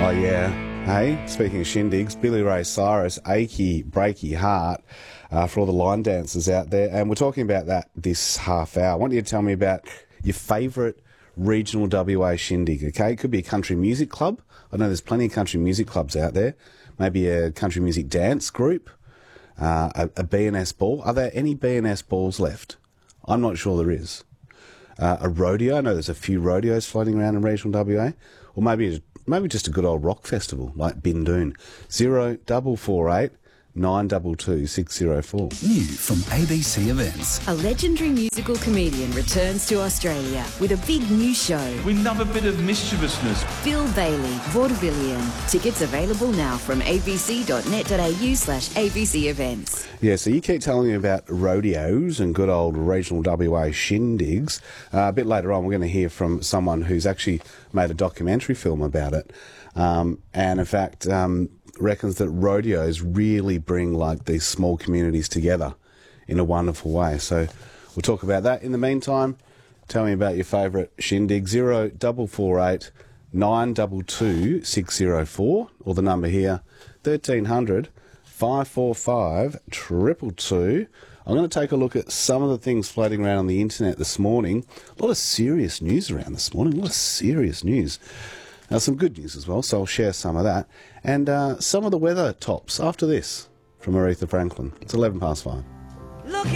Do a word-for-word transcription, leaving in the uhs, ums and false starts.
Oh, yeah. Hey, speaking of shindigs, Billy Ray Cyrus, Achy Breaky Heart, uh, for all the line dancers out there. And we're talking about that this half hour. I want you to tell me about your favourite regional W A shindig, okay? It could be a country music club. I know there's plenty of country music clubs out there. Maybe a country music dance group, uh, a, a B and S ball. Are there any B and S balls left? I'm not sure there is. Uh, a rodeo. I know there's a few rodeos floating around in regional W A. Or maybe maybe just a good old rock festival like Bindoon. Zero double four eight nine two two six zero four. New from A B C Events. A legendary musical comedian returns to Australia with a big new show. We love a bit of mischievousness. Bill Bailey, Vaudevillian. Tickets available now from abc.net.au slash ABC events. Yeah, so you keep telling me about rodeos and good old regional W A shindigs. Uh, a bit later on, we're going to hear from someone who's actually made a documentary film about it. Um, and in fact, um, reckons that rodeos really bring like these small communities together in a wonderful way. So we'll talk about that. In the meantime, tell me about your favourite shindig. Zero double four eight nine two two six zero four, or the number here thirteen hundred five four five two two two. I'm going to take a look at some of the things floating around on the internet this morning. A lot of serious news around this morning. A lot of serious news. Now, some good news as well, so I'll share some of that. And uh, some of the weather tops after this from Aretha Franklin. It's eleven past five. Look